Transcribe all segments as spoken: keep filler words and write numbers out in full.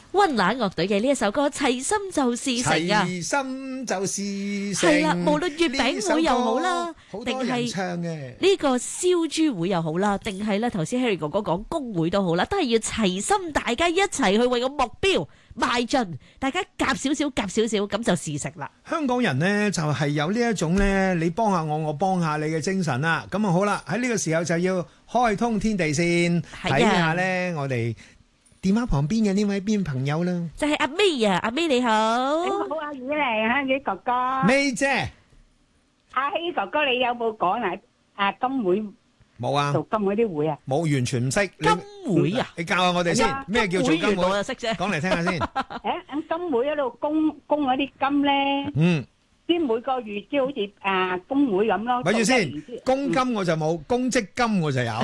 溫拿樂隊嘅呢一首歌《齊心就是誠》啊， 齊心就是誠。 係啦，無論月餅會又好啦，定係呢個燒豬會又好啦，定係咧頭先 Harry 哥哥講工會都好啦，都係要齊心，大家一齊去為個目標邁進，大家夾少少夾少少，咁就事成啦。 香港人呢就係有呢一種呢，你幫下我，我幫下你嘅精神啦。咁啊好啦，喺呢個時候就要開通天地線，睇下呢我哋電話旁邊嘅呢位邊朋友啦， 就係阿 May 啊，阿 May 你好， 你好啊，雨玲香姐哥哥 ，May姐， 阿希哥哥你有冇講啊？啊金會冇啊， 做金嗰啲會啊， 冇，完全唔識金會啊， 你教下我哋先，咩叫做金會？ 我就識啫， 講嚟聽下先。 誒，咁金會喺度供供嗰啲金咧， 嗯， 啲每個月即係好似啊工會咁咯。 咪住先，公金我就冇，公積金我就有。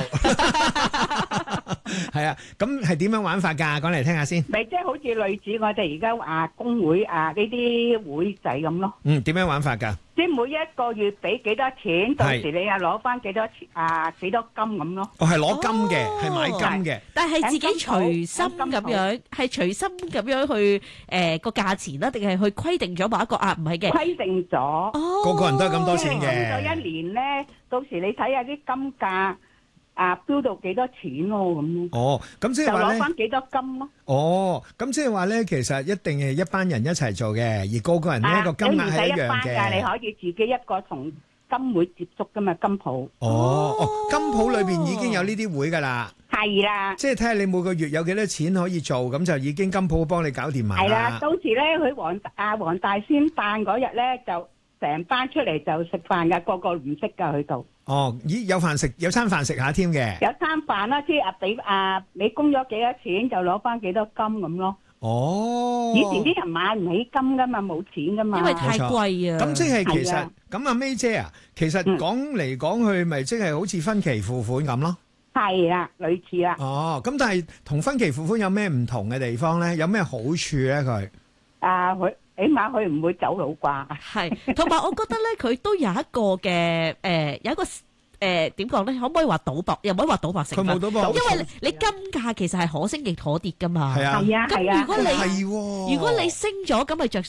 係啊，咁係點樣玩法㗎？講嚟聽下先。 咪即係好似類似我哋而家啊工會啊呢啲會仔咁咯。 嗯，點樣玩法㗎？ 即係每一個月俾幾多錢，到時你又攞翻幾多錢啊幾多金咁咯。 哦，係攞金嘅，係買金嘅。 但係自己隨心咁樣，係隨心咁樣去誒個價錢啦，定係去規定咗某一個啊？唔係嘅， 規定咗。 哦， 個個人都係咁多錢嘅。 咁咗一年咧，到時你睇下啲金價。啊，標到幾多錢咯咁咯？ 哦，咁即係話咧， 就攞翻幾多金咯？ 哦，咁即係話咧，其實一定係一班人一齊做嘅，而個個人呢個金額係一樣嘅。 你可以自己一個同金會接觸噶嘛，金鋪。 哦哦，金鋪裏邊已經有呢啲會噶啦。 係啦。 即係睇下你每個月有幾多錢可以做，咁就已經金鋪幫你搞掂埋啦。 係啦，到時咧佢黃啊黃大仙誕嗰日咧就成班出嚟就食飯噶，個個唔識噶去到。 哦，咦，有飯食，有餐飯食下添嘅。 有餐飯啦，即係啊俾啊你供咗幾多錢就攞翻幾多金咁咯。 哦， 以前啲人買唔起金噶嘛，冇錢噶嘛， 因為太貴啊。 咁即係其實咁阿 May 姐啊，其實講嚟講去咪即係好似分期付款咁咯。 係啦，類似啦。 哦，咁但係同分期付款有咩唔同嘅地方咧？有咩好處咧？佢啊佢。起碼佢唔會走佬啩， 係，同埋我覺得咧，佢都有一個嘅誒、呃，有一個誒點講咧，可唔可以話賭博？又唔可以話賭博成分。佢冇賭博，因為你金價其實係可升亦可跌噶嘛。 係啊， 係啊， 咁如果你係喎， 如果你升咗，咁咪着